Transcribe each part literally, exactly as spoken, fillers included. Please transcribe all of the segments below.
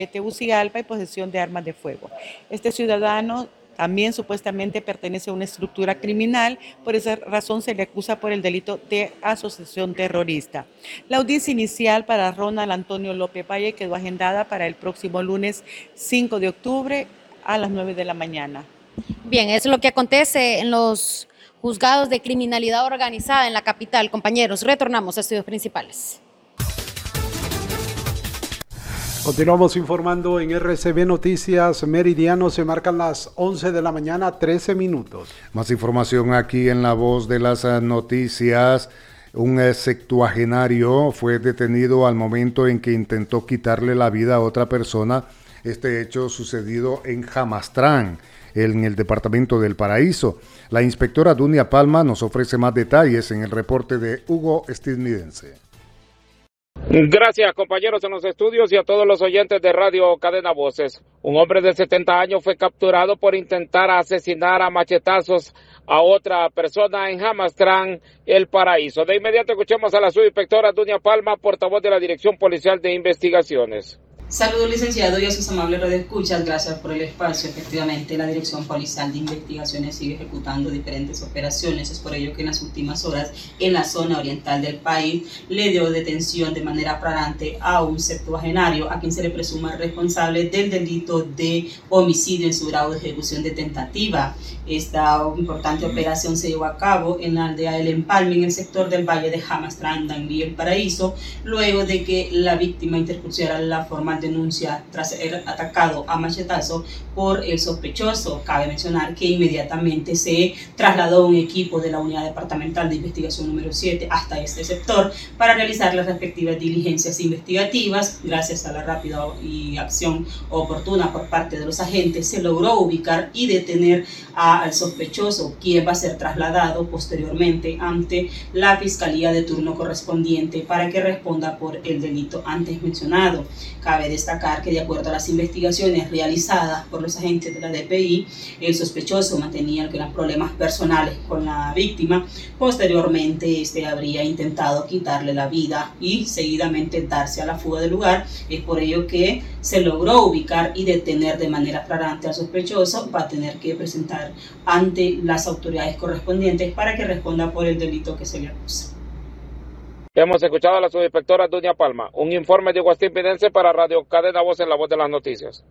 Tegucigalpa y posesión de armas de fuego. Este ciudadano también supuestamente pertenece a una estructura criminal, por esa razón se le acusa por el delito de asociación terrorista. La audiencia inicial para Ronald Antonio López Valle quedó agendada para el próximo lunes cinco de octubre a las nueve de la mañana. Bien, es lo que acontece en los juzgados de criminalidad organizada en la capital. Compañeros, retornamos a estudios principales. Continuamos informando en R C B Noticias Meridiano. Se marcan las once de la mañana, trece minutos. Más información aquí en La Voz de las Noticias. Un septuagenario fue detenido al momento en que intentó quitarle la vida a otra persona. Este hecho sucedido en Jamastrán, en el departamento del Paraíso. La inspectora Dunia Palma nos ofrece más detalles en el reporte de Hugo Estadounidense. Gracias, compañeros en los estudios y a todos los oyentes de Radio Cadena Voces. Un hombre de setenta años fue capturado por intentar asesinar a machetazos a otra persona en Jamastrán, El Paraíso. De inmediato escuchemos a la subinspectora Dunia Palma, portavoz de la Dirección Policial de Investigaciones. Saludos, licenciado, y a sus amables radioescuchas. Gracias por el espacio. Efectivamente, la Dirección Policial de Investigaciones sigue ejecutando diferentes operaciones. Es por ello que en las últimas horas, en la zona oriental del país, le dio detención de manera flagrante a un septuagenario, a quien se le presuma responsable del delito de homicidio en su grado de ejecución de tentativa. Esta importante operación se llevó a cabo en la aldea del Empalme, en el sector del Valle de Jamastrán, Danlí, El Paraíso, luego de que la víctima interpusiera la formal denuncia tras ser atacado a machetazo por el sospechoso. Cabe mencionar que inmediatamente se trasladó un equipo de la Unidad Departamental de Investigación número siete hasta este sector para realizar las respectivas diligencias investigativas. Gracias a la rápida y acción oportuna por parte de los agentes, se logró ubicar y detener a, al sospechoso, quien va a ser trasladado posteriormente ante la Fiscalía de turno correspondiente para que responda por el delito antes mencionado. Cabe destacar que de acuerdo a las investigaciones realizadas por los agentes de la D P I, el sospechoso mantenía algunos problemas personales con la víctima. Posteriormente, este habría intentado quitarle la vida y seguidamente darse a la fuga del lugar. Es por ello que se logró ubicar y detener de manera flagrante al sospechoso. Va a tener que presentar ante las autoridades correspondientes para que responda por el delito que se le acusa. Hemos escuchado a la subinspectora Dunia Palma. Un informe de Hugo Estadounidense para Radio Cadena Voz en La Voz de las Noticias.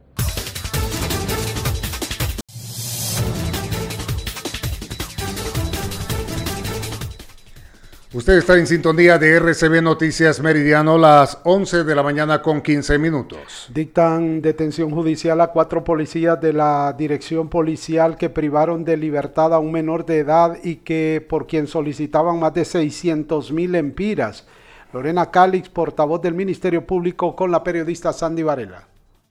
Usted está en sintonía de R C B Noticias Meridiano, las once de la mañana con quince minutos. Dictan detención judicial a cuatro policías de la Dirección Policial que privaron de libertad a un menor de edad y que por quien solicitaban más de seiscientos mil empiras. Lorena Calix, portavoz del Ministerio Público, con la periodista Sandy Varela.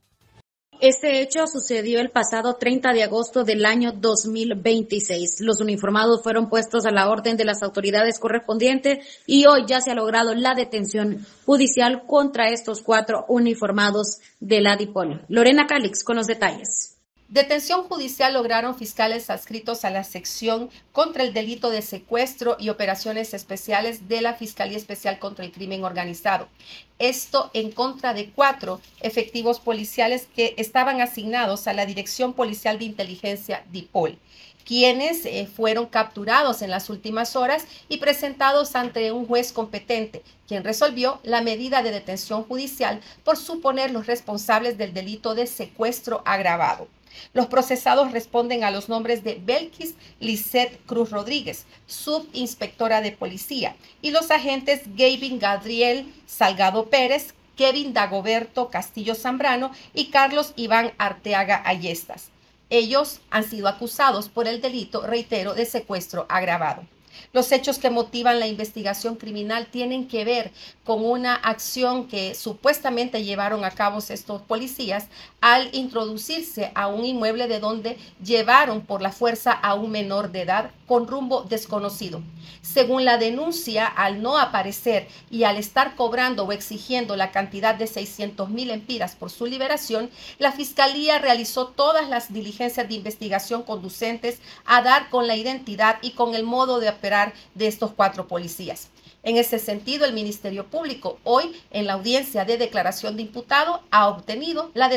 Este hecho sucedió el pasado treinta de agosto del año dos mil veintiséis. Los uniformados fueron puestos a la orden de las autoridades correspondientes y hoy ya se ha logrado la detención judicial contra estos cuatro uniformados de la DIPOL. Lorena Calix con los detalles. Detención judicial lograron fiscales adscritos a la sección contra el delito de secuestro y operaciones especiales de la Fiscalía Especial contra el Crimen Organizado. Esto en contra de cuatro efectivos policiales que estaban asignados a la Dirección Policial de Inteligencia DIPOL, quienes eh, fueron capturados en las últimas horas y presentados ante un juez competente, quien resolvió la medida de detención judicial por suponer los responsables del delito de secuestro agravado. Los procesados responden a los nombres de Belkis Lisset Cruz Rodríguez, subinspectora de policía, y los agentes Gavin Gadriel Salgado Pérez, Kevin Dagoberto Castillo Zambrano y Carlos Iván Arteaga Ayestas. Ellos han sido acusados por el delito, reitero, de secuestro agravado. Los hechos que motivan la investigación criminal tienen que ver con una acción que supuestamente llevaron a cabo estos policías al introducirse a un inmueble de donde llevaron por la fuerza a un menor de edad con rumbo desconocido. Según la denuncia, al no aparecer y al estar cobrando o exigiendo la cantidad de seiscientos mil empiras por su liberación, la Fiscalía realizó todas las diligencias de investigación conducentes a dar con la identidad y con el modo de operar de estos cuatro policías. En ese sentido, el Ministerio Público hoy, en la audiencia de declaración de imputado, ha obtenido la detención